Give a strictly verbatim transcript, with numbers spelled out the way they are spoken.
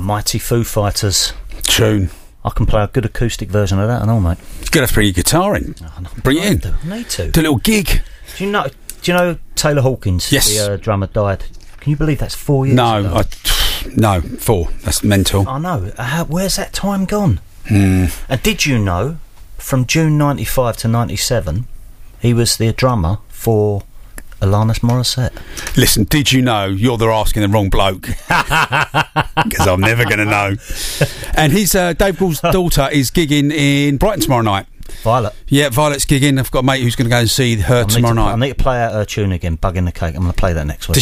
mighty Foo Fighters. Tune. I can play a good acoustic version of that and all, mate. You're going to have to bring your guitar in. Oh, no, bring it in. Do. I need to. Do a little gig. Do you know, do you know Taylor Hawkins? Yes. The uh, drummer died. Can you believe that's four years no, ago? I, no, four. That's mental. I know. Uh, where's that time gone? Mm. And did you know, from June ninety-five to ninety-seven, he was the drummer for Alanis Morissette? Listen, did you know you're there asking the wrong bloke? Because I'm never going to know. And his uh, Dave Gould's daughter is gigging in Brighton tomorrow night. Violet. Yeah, Violet's gigging. I've got a mate who's going to go and see her I tomorrow to, night. I need to play out her tune again, Bug in the Cake. I'm going to play that next week.